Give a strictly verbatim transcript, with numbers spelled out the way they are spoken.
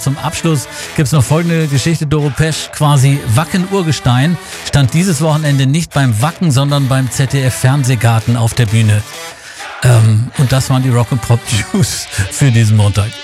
zum Abschluss gibt es noch folgende Geschichte. Doro Pesch, quasi Wacken-Urgestein, stand dieses Wochenende nicht beim Wacken, sondern beim Z D F-Fernsehgarten auf der Bühne. Ähm, und das waren die Rock and Pop News für diesen Montag.